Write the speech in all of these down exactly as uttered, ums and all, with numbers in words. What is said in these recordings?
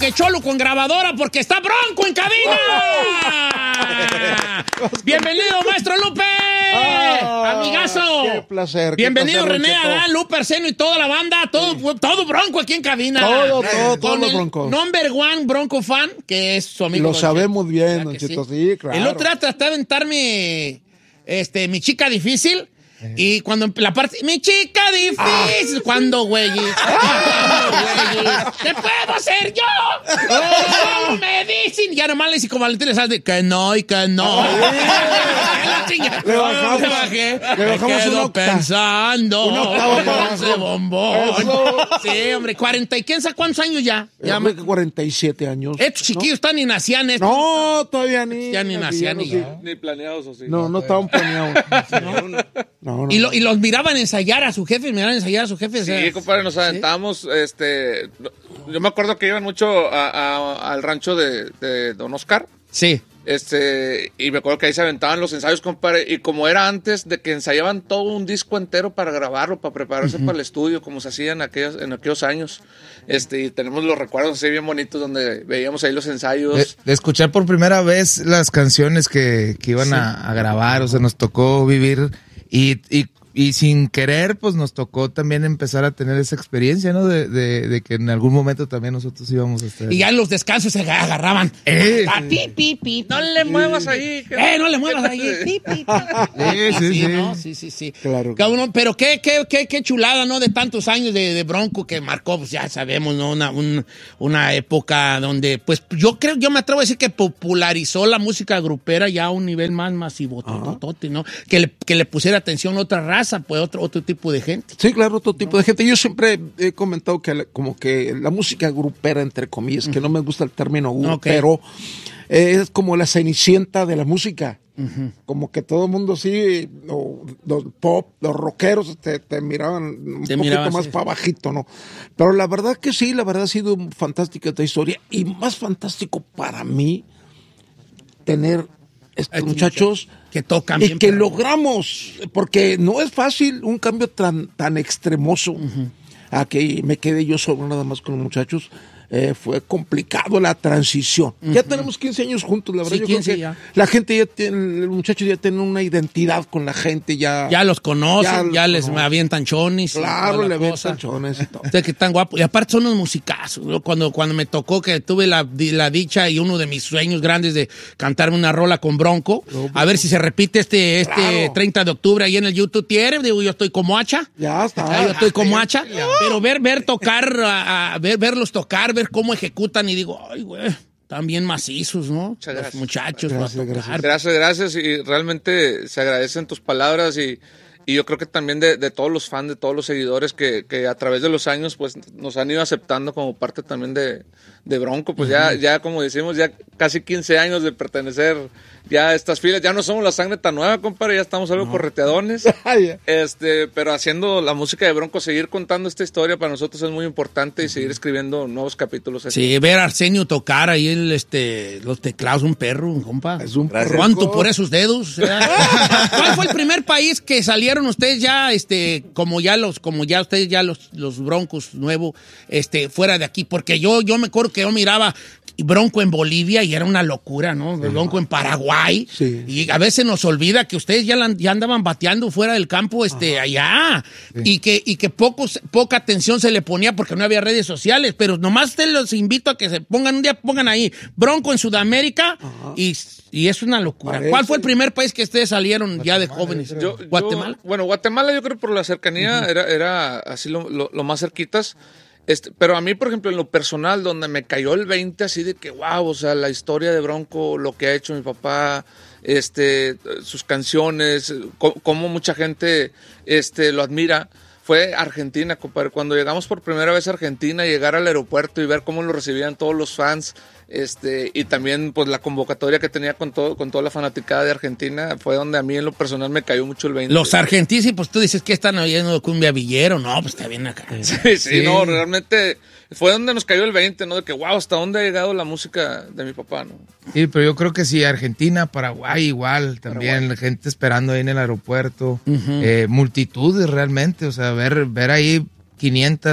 de Cholo con grabadora porque está Bronco en cabina. Bienvenido, maestro Lupe. Oh, amigazo. Qué placer. Bienvenido, qué placer, René, Adán, Lupe, Arsenio y toda la banda. Todo, sí. todo Bronco aquí en cabina. Todo, todo, todo Con los el Broncos. Number one Bronco fan, que es su amigo. Lo sabemos Cheto. bien, Don Cheto, sí? sí, claro. El otro día traté de aventarme este, mi chica difícil. Y cuando la parte, mi chica difícil, ah. ¿cuándo, güey? ¿Qué puedo hacer yo? ¿Cómo me dicen? Ya nomás le hice como Valentín, ¿sabes? De que no y que no. Le bajamos, le bajé. Le bajamos me quedo una pensando. Una octava para ese bombón. Sí, hombre, cuarenta y quién sabe cuántos años ya. Ya me... cuarenta y siete años. Estos chiquillos ¿no? están ni nacían estos. No, todavía ni. Ya ni nacían ni. No. Ni planeados o sí. No, no estaban planeados. No, no. No, no, y, lo, y los miraban ensayar a su jefe, miraban ensayar a su jefe. Sí, o sea, compadre, nos aventamos, ¿sí? este, yo me acuerdo que iban mucho a, a, al rancho de, de Don Oscar. Sí. Este, y me acuerdo que ahí se aventaban los ensayos, compadre, y como era antes de que ensayaban todo un disco entero para grabarlo, para prepararse uh-huh. para el estudio, como se hacía en aquellos, en aquellos años. Este, y tenemos los recuerdos así bien bonitos donde veíamos ahí los ensayos. De, de escuchar por primera vez las canciones que, que iban sí. a, a grabar, o sea, nos tocó vivir y, y Y sin querer, pues nos tocó también empezar a tener esa experiencia, ¿no? De, de, de que en algún momento también nosotros íbamos a estar. Y ya en los descansos se agarraban. Eh, ah, pi, pi, pi, no le muevas ahí. Eh, no le muevas ahí. Pi, pi, pi. Sí, sí, sí. ¿no? Sí, sí, sí. Claro. Cada uno, pero qué, qué, qué, qué chulada, ¿no? De tantos años de, de Bronco que marcó, pues ya sabemos, ¿no? Una, un, una época donde, pues yo creo, yo me atrevo a decir que popularizó la música grupera ya a un nivel más masivo, totote, ¿no? Que le, que le pusiera atención a otra raza, pues otro, otro tipo de gente. Sí, claro, otro tipo de gente. Yo siempre he comentado que la, como que la música grupera, entre comillas, uh-huh. que no me gusta el término grupero, okay. eh, es como la cenicienta de la música. Uh-huh. Como que todo el mundo sí, lo, los pop, los rockeros te, te miraban un te poquito miraban, más sí. para bajito, ¿no? Pero la verdad que sí, la verdad ha sido fantástica esta historia. Y más fantástico para mí tener estos Ay, muchachos que tocan y bien, que pero... logramos, porque no es fácil un cambio tan, tan extremoso uh-huh. a que me quede yo solo nada más con los muchachos. Eh, fue complicado la transición. Uh-huh. Ya tenemos quince años juntos, la verdad. Sí, yo quince creo que ya. La gente ya tiene, los muchachos ya tienen una identidad con la gente, ya. Ya los conocen, ya, ya les conocen. avientan chonis. Claro, le avientan chones y todo. Ustedes que están guapos. Y aparte son unos musicazos. Yo cuando, cuando me tocó que tuve la, la dicha y uno de mis sueños grandes de cantarme una rola con Bronco, no, a ver si se repite este, este claro. treinta de octubre ahí en el YouTube Tiere. Digo, yo estoy como hacha. Ya está. Ya, yo estoy como hacha. Ya. Pero ver, ver tocar, a, a ver, verlos tocar, ver cómo ejecutan. Y digo, ay, güey, están bien macizos, ¿no? Muchas gracias. Los muchachos. Gracias, gracias. Gracias, gracias. Y realmente se agradecen tus palabras y, y yo creo que también de, de todos los fans, de todos los seguidores que, que a través de los años pues nos han ido aceptando como parte también de, de Bronco. Pues uh-huh. ya, ya, como decimos, ya casi quince años de pertenecer ya a estas filas. Ya no somos la sangre tan nueva, compadre, ya estamos algo no. correteadones. este, pero haciendo la música de Bronco, seguir contando esta historia para nosotros es muy importante y seguir escribiendo nuevos capítulos. Sí, ver a Arsenio tocar ahí el, este, los teclados, un perro, un compa. Es un perro. ¿Cuánto por esos dedos? ¿Cuál fue el primer país que salieron ustedes ya, este, como ya los, como ya ustedes ya los, los Broncos nuevos, este, fuera de aquí? Porque yo, yo me acuerdo que yo miraba Bronco en Bolivia y era una locura, ¿no? Sí. Bronco en Paraguay. Sí. Y a veces nos olvida que ustedes ya, la, ya andaban bateando fuera del campo, este, Ajá. allá. Sí. Y que, y que pocos, poca atención se le ponía porque no había redes sociales. Pero nomás te los invito a que se pongan, un día pongan ahí Bronco en Sudamérica y, y es una locura. Parece. ¿Cuál fue el primer país que ustedes salieron Guatemala, ya de jóvenes? Yo, ¿Guatemala? Yo, bueno, Guatemala yo creo por la cercanía uh-huh. era, era así lo, lo, lo más cerquitas. Este, pero a mí, por ejemplo, en lo personal, donde me cayó el veinte así de que, wow, o sea, la historia de Bronco, lo que ha hecho mi papá, este, sus canciones, cómo, cómo mucha gente este, lo admira, fue Argentina, compadre. Cuando llegamos por primera vez a Argentina, llegar al aeropuerto y ver cómo lo recibían todos los fans, este, y también pues la convocatoria que tenía con todo, con toda la fanaticada de Argentina, fue donde a mí en lo personal me cayó mucho el veinte. Los argentinos, pues tú dices que están oyendo cumbia villero, no, pues está bien acá. Sí, sí, sí, no, realmente fue donde nos cayó el veinte, ¿no? De que wow, hasta dónde ha llegado la música de mi papá, ¿no? Sí, pero yo creo que sí, Argentina, Paraguay igual, también Paraguay. Gente esperando ahí en el aeropuerto, uh-huh. eh, multitudes realmente, o sea, ver, ver ahí quinientas,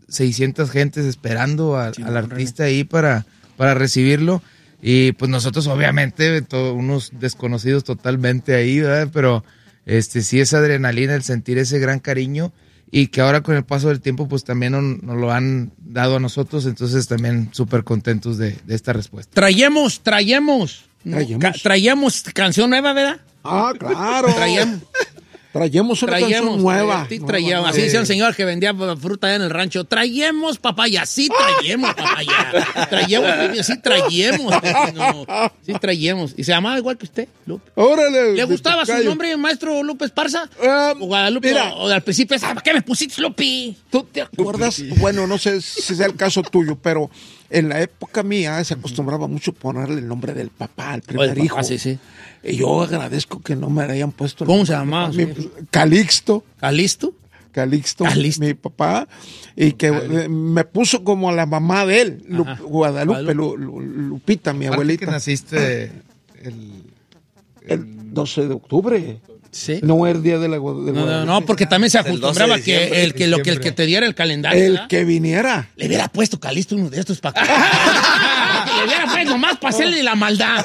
seiscientas gentes esperando a, al artista ahí para, para recibirlo. Y pues nosotros obviamente, to, unos desconocidos totalmente ahí, ¿verdad? Pero este sí es adrenalina el sentir ese gran cariño y que ahora con el paso del tiempo pues también nos, nos lo han dado a nosotros, entonces también súper contentos de, de esta respuesta. Traemos, traemos, Traemos. Ca- traemos canción nueva, ¿verdad? Ah, claro. Traemos. Traemos una Traemos, canción nueva. Sí, nueva, traíamos. nueva. Así decía un señor que vendía fruta allá en el rancho. Traemos papaya. Sí, traemos papaya. Traíamos, sí, traíamos. No, sí, traíamos. Y se llamaba igual que usted, Lupe. Órale. ¿Le gustaba su tocayo. nombre, maestro Lupe Esparza? Um, ¿O Guadalupe? mira. O, o al principio, ¿para qué me pusiste Lupe? ¿Tú te acuerdas? Bueno, no sé si sea el caso tuyo, pero en la época mía se acostumbraba mucho ponerle el nombre del papá al primer O el papá, hijo. sí, sí. Y yo agradezco que no me hayan puesto el ¿Cómo nombre se llamaba? del papá. Mi- Calixto. ¿Calisto? Calixto, Calixto. mi papá, y que eh, me puso como la mamá de él, Lu- Ajá. Guadalupe, Guadalupe. Lu- Lu- Lupita, mi Aparte abuelita. que naciste el... El doce de octubre. Sí. No el día de la Gua- de No, no, Guadalupe. no, porque también se El doce de acostumbraba diciembre, que el que, lo que el que te diera el calendario. El ¿verdad? que viniera. Le hubiera puesto Calisto uno de estos para acá. Le hubiera puesto nomás para hacerle la maldad.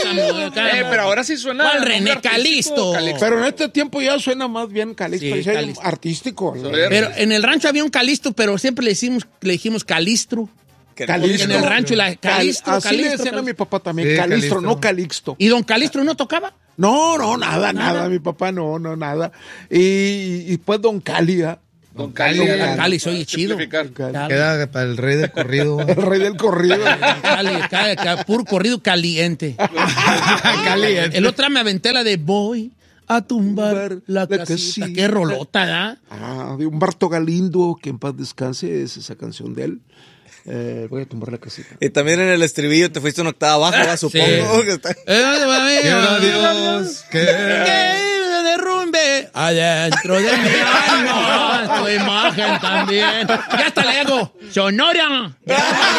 Eh, pero ahora sí suena. ¿Cuál nombre René artístico, Calisto? Calixto. Pero en este tiempo ya suena más bien Calixto, Sí, y sí hay Calixto. artístico. ¿no? Pero en el rancho había un Calisto, pero siempre le decimos, le dijimos Calistro. Que- Calixto. En el rancho la Calistro, Cal- así le Calistro, decían a Calistro. mi papá también, Sí, Calistro, Calistro. no Calixto. ¿Y don Calistro no tocaba? No, no, nada, nada, mi papá no, no, nada. Y, y pues don Cálida, Don Cali, Cali. Cali, Cali, se oye chido. Simplificar. Queda para el rey del corrido. el rey del corrido. Cali, Cali, Cali, puro corrido caliente. Caliente. El otro me aventé la de voy a tumbar la, La casita. casita. Qué rolota, ¿verdad? Ah, de Humberto Galindo, que en paz descanse, es esa canción de él. Eh, voy a tumbar la casita. Y también en el estribillo te fuiste una octava baja, ¿va? Supongo. Sí. Que está- Quiera Dios que... Que me derrumbe adentro de mi alma tu imagen también. Ya hasta le hago Sonora. Ya, ya,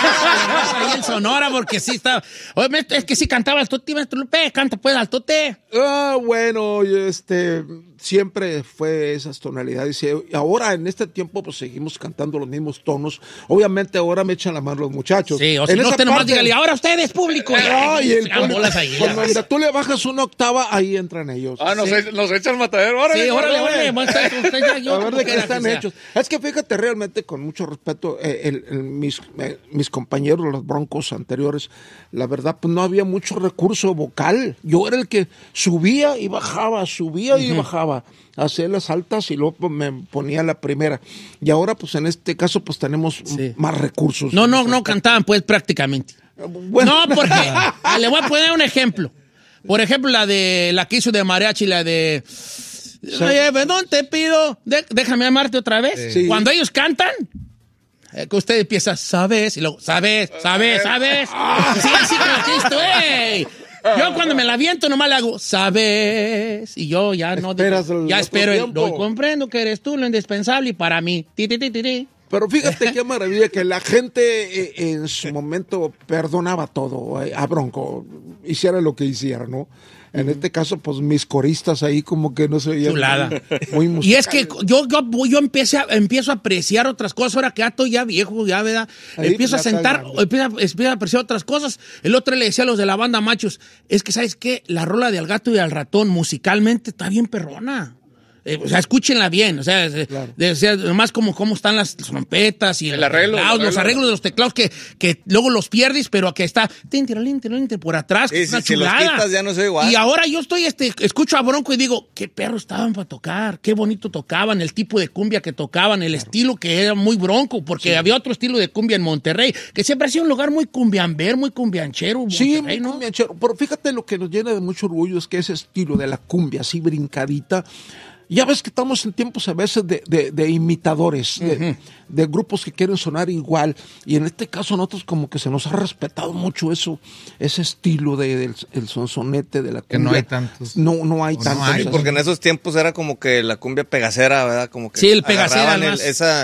ya, ahí en Sonora porque sí está. Oye, maestro, es que sí cantaba al tote, maestro Lupe. Canta pues al tote. Ah, bueno, y este, siempre fue esas tonalidades. Y ahora, en este tiempo, pues seguimos cantando los mismos tonos. Obviamente, ahora me echan la mano los muchachos. Sí, o si En no, esa usted nomás parte- dígale, ahora ustedes, público. Ay, el Hagan bolas ahí. Cuando donde tú le bajas una octava, ahí entran ellos. Ah, nos, e- nos echan matadero. Órale, Sí, órale, órale. órale. bueno, usted- usted ya- yo A ver como de qué quiera están que sea. hechos. Es que fíjate, realmente, con mucho respeto, eh, el- el- mis, eh, mis compañeros, los Broncos anteriores, la verdad, pues no había mucho recurso vocal. Yo era el que subía y bajaba, subía y bajaba, hacía las altas y luego pues, me ponía la primera. Y ahora, pues en este caso, pues tenemos Sí. más recursos. No, no, no cantaban pues prácticamente. Bueno, No, porque ah, le voy a poner un ejemplo. Por ejemplo, la de la que hizo de mariachi, la de Oye, perdón, te pido, de- déjame amarte otra vez. Sí. Cuando ellos cantan, eh, que usted empieza, sabes, y luego, sabes, sabes, sabes. Sí, así como Cristo, ey. Yo cuando me la aviento nomás le hago, sabes, y yo ya no digo- Esperas el ya otro espero, el, tiempo. no, comprendo que eres tú lo indispensable y para mí. Ti, ti, ti, ti, ti. Pero fíjate qué maravilla que la gente eh, en su momento perdonaba todo eh, a Bronco, hiciera lo que hiciera, ¿no? En este caso, pues mis coristas ahí como que no se veían Chulada. muy, muy Y es que musicales. yo, yo, yo empecé a, empiezo a apreciar otras cosas, ahora que ya estoy ya viejo, ya, ¿verdad? Ahí empiezo a ya está sentar, grande. empiezo, a- empiezo a apreciar otras cosas. El otro le decía a los de la banda Machos, es que, ¿sabes qué? La rola de Al Gato y al Ratón musicalmente está bien perrona. Eh, o sea, escúchenla bien, o sea, eh, de- o sea, nomás como cómo están las trompetas y El los arreglo, teclados, el los arreglo. arreglos de los teclados que, que luego los pierdes, pero que está tin, tirolín, tirolín, por atrás, que Sí, es una sí, si los chulada. quitas ya no se ve igual. Y ahora yo estoy, este, escucho a Bronco y digo, qué perros estaban para tocar, qué bonito tocaban, el tipo de cumbia que tocaban, el estilo que era muy Bronco, porque había otro estilo de cumbia en Monterrey, que siempre ha sido un lugar muy cumbiamber, muy cumbianchero, Sí, Monterrey, muy ¿no? cumbianchero. Pero fíjate, lo que nos llena de mucho orgullo es que ese estilo de la cumbia, así brincadita, ya ves que estamos en tiempos a veces de, de- de imitadores, de, de grupos que quieren sonar igual. Y en este caso nosotros como que se nos ha respetado mucho eso, ese estilo de, del el sonsonete, de la cumbia. Que no hay tantos. No, no hay O no tantos. hay, Sí, porque en esos tiempos era como que la cumbia pegacera, ¿verdad? Como que Sí, el pegacera, agarraban el- además. esa,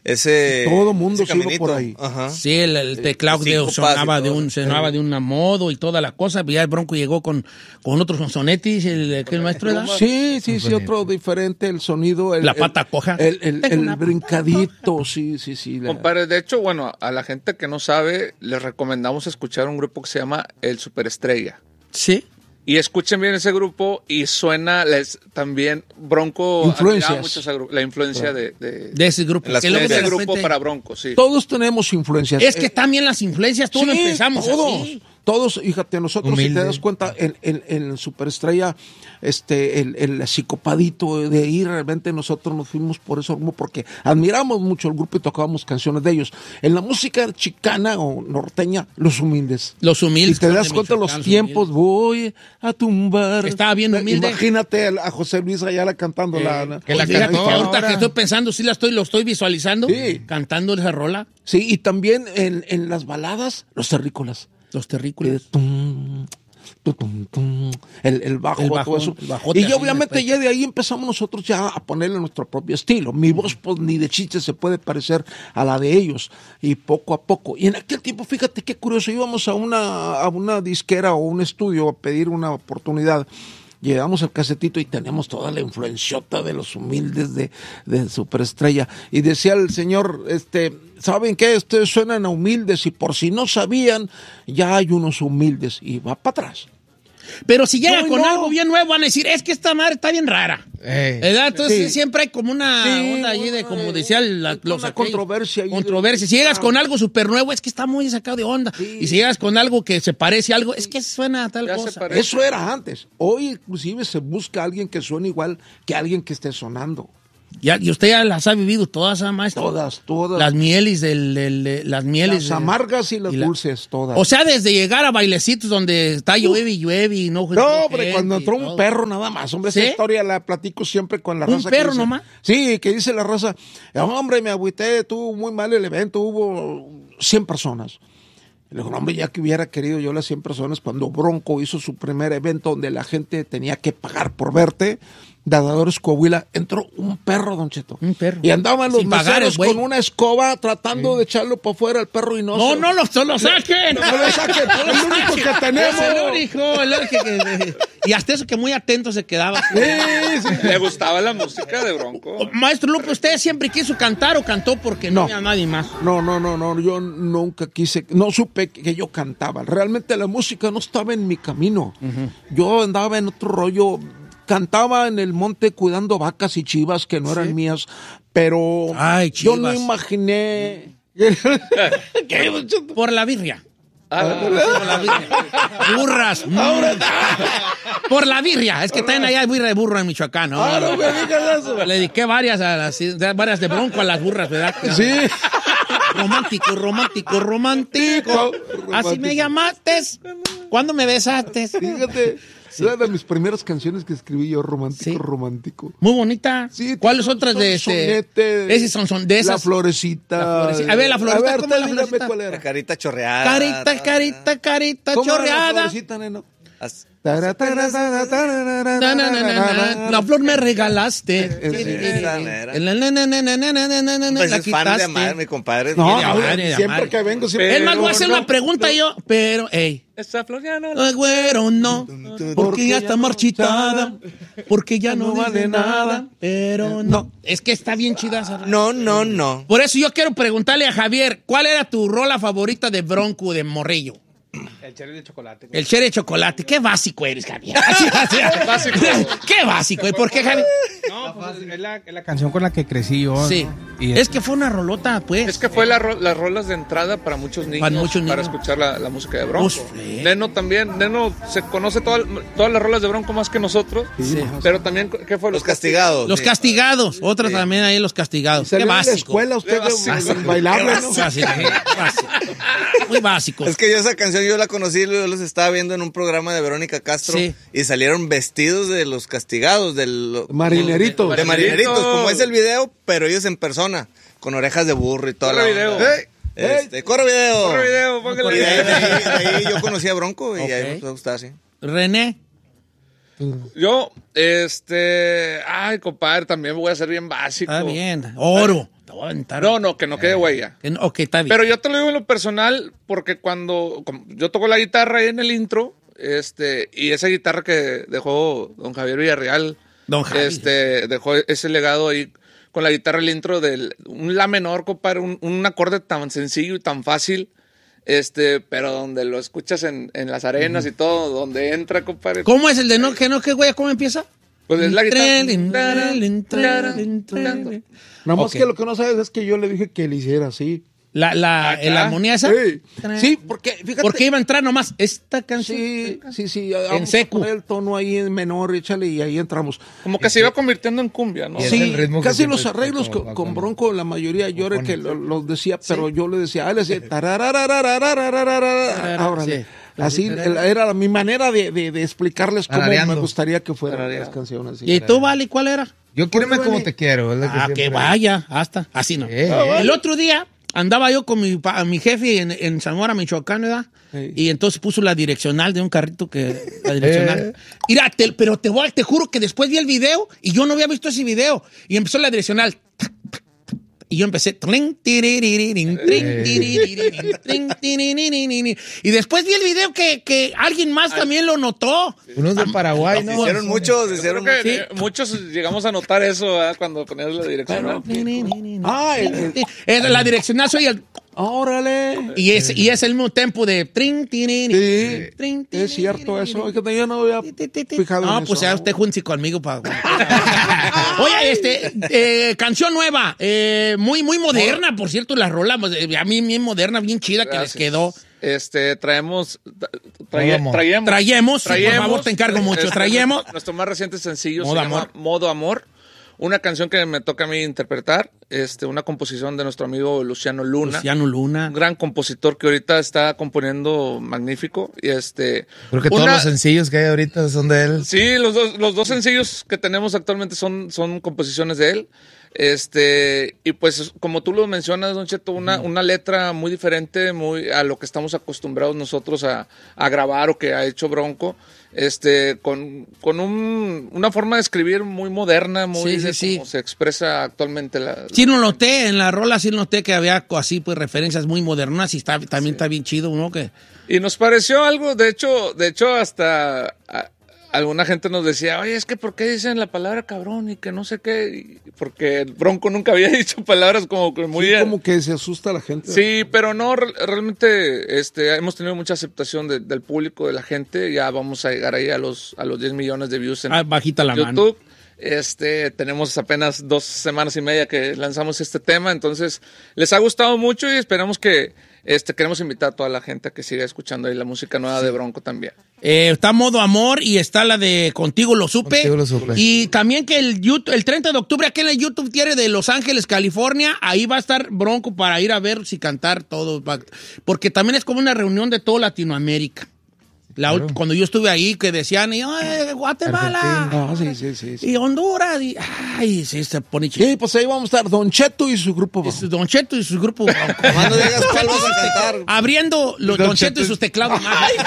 ese todo mundo ese se iba caminito. por ahí. Ajá. Sí, el, el teclado Sí, de, copas sonaba y de todo. un sonaba de una modo y toda la cosa. Ya el Bronco llegó con, con otros sonetis, el que el maestro era. Sí, sí, sí, otro diferente, el sonido. El, La pata coja. El, el, Tengo el una brincadito, sí, sí, sí. la- Compadre, de hecho, bueno, a la gente que no sabe, les recomendamos escuchar un grupo que se llama El Superestrella. Sí. Y escuchen bien ese grupo y suena les, también Bronco. Influencias. admiraba mucho esa gru- la influencia de, de, De ese grupo. En las Que luego de de ese repente- grupo para Bronco, sí. Todos tenemos influencias. Es que Eh, también las influencias, todos sí, empezamos todos, así. todos, fíjate, nosotros, si Humilde. te das cuenta, en, en, en Superestrella, este, el, el psicopadito de ahí, realmente nosotros nos fuimos por eso, porque admiramos mucho el grupo y tocábamos canciones de ellos. En la música chicana o norteña, los humildes. Los humildes. Y te son das de cuenta Michoacán, los los tiempos, humildes. voy a tumbar. Estaba bien humilde. Imagínate a José Luis Ayala cantando la, la- que la Pues fíjate cantó que ahorita ahora. que estoy pensando, sí la estoy, lo estoy visualizando, Sí. cantando esa rola, Sí, y también en, en las baladas, los terrícolas. los Eh, terrícolas. tum, tu, tum, tum, el, el bajo, El todo bajón, eso. el bajote Y así ya obviamente después. ya de ahí empezamos nosotros ya a ponerle nuestro propio estilo. Mi voz pues ni de chiste se puede parecer a la de ellos. Y poco a poco. Y en aquel tiempo, fíjate qué curioso, íbamos a una, a una disquera o un estudio a pedir una oportunidad. Llevamos el casetito y tenemos toda la influenciota de los humildes de, de Superestrella. Y decía el señor, este, ¿saben qué? Ustedes suenan a humildes y por si no sabían, ya hay unos humildes. Y va para atrás. Pero si llega No, con no. algo bien nuevo, van a decir, es que esta madre está bien rara. Ey. ¿Verdad? Entonces Sí. siempre hay como una Sí, onda allí de, una- como decía la, una los aquellos, controversia ahí de- Controversia. Si llegas Ah. con algo súper nuevo, es que está muy sacado de onda. Sí. Y si llegas con algo que se parece a algo, es que suena a tal Ya se cosa. parece. Eso era antes. Hoy inclusive se busca a alguien que suene igual que alguien que esté sonando. Ya, y usted ya las ha vivido todas, ¿ah, maestro? Todas, todas. Las mieles del, del- de- las mieles. Las de- amargas y las y la- dulces, todas. O sea, desde llegar a bailecitos donde está llueve y llueve y no. No, hombre, cuando entró un todo. perro nada más. Hombre, ¿Sí? esa historia la platico siempre con la ¿Un raza. que perro dice- nomás? Sí, que dice la raza, hombre, me agüité, tuvo muy mal el evento, hubo cien personas. Le digo, no, hombre, ya que hubiera querido yo las cien personas cuando Bronco hizo su primer evento donde la gente tenía que pagar por verte. Dadadores Coahuila, entró un perro, Don Cheto. Un perro. Y andaban los Sin pagar, meseros güey. con una escoba tratando de echarlo para afuera al perro y no No, se- no, lo, no lo saquen. No lo saquen, es el único que tenemos. Es el único, el único que- y hasta eso que muy atento se quedaba. Sí, sí. Le gustaba la música de Bronco. Maestro Lupe, ¿usted siempre quiso cantar o cantó porque no, No. había nadie más? No, no, no, no, yo nunca quise, no supe que yo cantaba. Realmente la música no estaba en mi camino. Yo andaba en otro rollo, cantaba en el monte cuidando vacas y chivas que no eran mías, pero Ay, yo no chivas. imaginé. ¿Qué, Don Cheto? Por la birria. Ah, Por la birria. Burras. mm. Por la birria. Es que también allá hay birria de burro en Michoacán, ¿no? Ah, no me digas eso. Le dediqué varias a las, varias de Bronco a las burras, ¿verdad? Sí. Romántico, romántico, romántico. Así me llamaste. ¿Cuándo me besaste? Fíjate, una de mis primeras canciones que escribí yo, romántico, Sí. romántico. Muy bonita. Sí, ¿Cuáles son- otras son de este? sonete, Ese son, son de esas. La florecita. La florecita. A ver, la florecita, A ver, ¿cómo es la usted dígame florecita? cuál La era. carita chorreada. Carita, carita, carita, ¿Cómo era la chorreada. florecita, neno? As- Tara, tara, tara, tara, Na, na, na, na, na. La flor me regalaste. esa mera. Na, na, na, na, na, na, na, na, na, Pues la es fan de quitaste. amar, mi compadre. No, de Tiene- amar, ahora, de siempre amar. que vengo siempre. Es más, voy a hacer No, una pregunta yo, pero, ey. esa flor ya no. Ay, güero, no, porque ya está marchitada, porque ya no no vale vale nada, nada. pero no. Es que está bien chida esa rola. No, no, no. Por eso yo quiero preguntarle a Javier, ¿cuál era tu rola favorita de Bronco, de Morrillo? El cherry de chocolate. El cherry de chocolate. Qué básico eres, Javier. Así, así. Básico. Qué básico. ¿Y por qué, Javier? No, pues es la, es la canción con la que crecí yo. Sí. ¿no? Y Es que fue una rolota, pues. Es que fue la ro- las rolas de entrada para muchos niños, Para muchos niños. escuchar la, la música de Bronco. Pues, sí. Neno también, Neno se conoce toda- todas las rolas de Bronco más que nosotros, Sí. pero también, ¿qué fue? Los castigados. Los sí. castigados. Otra Sí. también ahí, los castigados. Salió Qué en la básico. escuela usted Qué de básico. bailable, ¿no? Básico, básico. Muy básico. Es que yo esa canción yo la conocí, yo los estaba viendo en un programa de Verónica Castro Sí. y salieron vestidos de los castigados, del, Marineritos. de marineritos, Marineritos. como es el video, pero ellos en persona, con orejas de burro y todo. Corre video. Este, corre video. Corre video, póngale Y de ahí, video. de ahí- de ahí yo conocí a Bronco y Ok. ahí me gustaba así. René. Yo, este... Ay, compadre, también voy a ser bien básico. Está bien. Oro. Te voy a aventar. No, no, que no quede huella. Que no, ok, está bien. Pero yo te lo digo en lo personal porque cuando... como yo toco la guitarra ahí en el intro, este... Y esa guitarra que dejó don Javier Villarreal... Don Javier. Este, dejó ese legado ahí con la guitarra el intro del... Un la menor, compadre, un, un acorde tan sencillo y tan fácil... Este, pero donde lo escuchas en, en las arenas uh-huh. y todo, donde entra, compadre. ¿Cómo es el de no, que no, que güey, cómo empieza? Pues es la guitarra. Nada más okay. que lo que no sabes es que yo le dije que le hiciera así. La, la, la armonía esa. Sí, sí, porque fíjate. Porque iba a entrar nomás esta canción. Sí, sí, sí. En seco. El tono ahí en menor, échale y ahí entramos. Como que se iba convirtiendo en cumbia, ¿no? Sí, casi los arreglos con, con Bronco, la mayoría, yo era que los lo decía, pero ¿sí? yo le decía, ah, le decía, ahora, así era mi manera de, de, de explicarles cómo Arareando. me gustaría que fueran Arareando. las canciones. ¿Y tú, Vali, cuál era? Yo quiéreme como te quiero. Es ah, que, que vaya, hasta, así no. Eh, eh. El otro día andaba yo con mi, mi jefe en, en Zamora, Michoacán, ¿verdad? Sí. Y entonces puso la direccional de un carrito que... La direccional. Eh. Mira, te, pero te, voy, te juro que después vi el video y yo no había visto ese video. Y empezó la direccional. Y yo empecé... Y después vi el video que, que alguien más también lo notó. Unos de Paraguay, ¿no? Hicieron muchos, hicieron que sí. Muchos llegamos a notar eso, ¿eh? Cuando ponías la direccional. Ah, el, el, la direccional soy el... ¡Órale! Y es, y es el mismo tempo de... Trin, trin, sí, trin, trin, es cierto eso. Es que yo no había fijado No, en pues eso. ya usted junte conmigo para... Oye, este, eh, canción nueva, eh, muy, muy moderna, por cierto, la rola, a mí bien moderna, bien chida. Gracias. Que les quedó. Este, traemos... Traye, traemos. Traemos, traemos, por favor, te encargo mucho, este, traemos. Nuestro más reciente sencillo Modo se Amor. llama Modo Amor. Una canción que me toca a mí interpretar, este, una composición de nuestro amigo Luciano Luna. Luciano Luna. Un gran compositor que ahorita está componiendo magnífico. Y este, Creo que una, todos los sencillos que hay ahorita son de él. Sí, los dos, los dos sencillos que tenemos actualmente son, son composiciones de él. Este, y pues, como tú lo mencionas, Don Cheto, una, una letra muy diferente muy a lo que estamos acostumbrados nosotros a, a grabar o que ha hecho Bronco. Este, con, con un, una forma de escribir muy moderna, muy sí, sí, sí. como se expresa actualmente la... Sí, lo noté, en la rola sí noté que había así pues referencias muy modernas y está, también sí. está bien chido, ¿no? Que... Y nos pareció algo, de hecho, de hecho hasta... A, alguna gente nos decía, oye, es que ¿por qué dicen la palabra cabrón? Y que no sé qué, porque el Bronco nunca había dicho palabras como que muy... Sí, como que se asusta a la gente. Sí, pero no, re- realmente este, hemos tenido mucha aceptación de, del público, de la gente, ya vamos a llegar ahí a los, a los diez millones de views en ah, bajita la YouTube. Mano. Este, tenemos apenas dos semanas y media que lanzamos este tema, entonces les ha gustado mucho y esperamos que este, queremos invitar a toda la gente a que siga escuchando ahí la música nueva sí. de Bronco también. Eh, está Modo Amor y está la de Contigo lo supe. Contigo lo supe. Y también que el, YouTube, el treinta de octubre aquí en el YouTube Tiene de Los Ángeles, California, ahí va a estar Bronco para ir a ver si cantar todo. Porque también es como una reunión de toda Latinoamérica. La, claro. Cuando yo estuve ahí, que decían, y, Guatemala, ah, sí, sí, sí, sí. y Honduras, y ay, sí, se pone chido. Sí, pues ahí vamos a estar, Don Cheto y su grupo. Es Don Cheto y su grupo. Cuando digas cuál vas a cantar. Abriendo los Don, Don Cheto y sus teclados. Ay,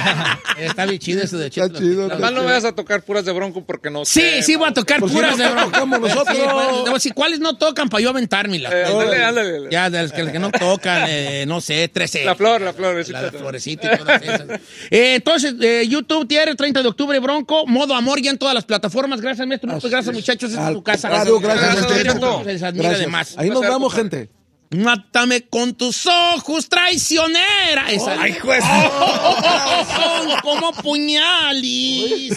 está bien chido eso de Cheto. Está chido. Además no me vas a tocar puras de Bronco porque no Sí, sé, sí voy a tocar pues puras si de no Bronco. Tocamos nosotros. Sí, bueno, si cuáles no tocan para yo aventármelas. Eh, ándale, ándale. Ya, de las que, que no tocan, eh, no sé, trece. La flor, la florecita. La florecita y todas esas. Eh, entonces, eh, YouTube Tiene treinta de octubre Bronco, Modo Amor ya en todas las plataformas. Gracias, maestro. Pues gracias, muchachos. Esta es tu casa. Radio, gracias, gracias, gracias, gracias. Ahí nos vamos, gente. Mátame con tus ojos, traicionera. Esa. Ay, juez. Oh, oh, oh, oh, son como puñales.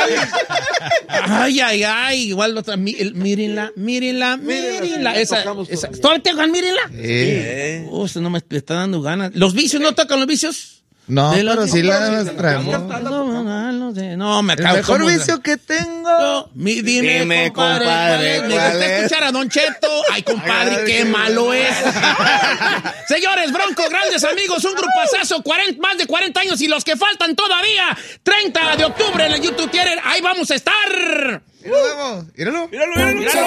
Ay, ay, ay. Igual la otra. Mírenla, mírenla, mírenla. Esa, esa. ¿Todavía te tocan, mírenla? Sí. Uh, eso no me está dando ganas. ¿Los vicios no tocan los vicios? No, de pero sí la traemos. No, me acabo. El mejor vicio que tengo. No, mi, dime, dime, compadre, compadre, ¿cuál es? Me gusta escuchar a Don Cheto. Ay, compadre, Ay, qué malo es. Señores, Bronco, grandes amigos, un grupazazo, cuarenta, más de cuarenta años y los que faltan todavía. treinta de octubre en el YouTube Tiene. Ahí vamos a estar. Míralo, míralo. Míralo, míralo.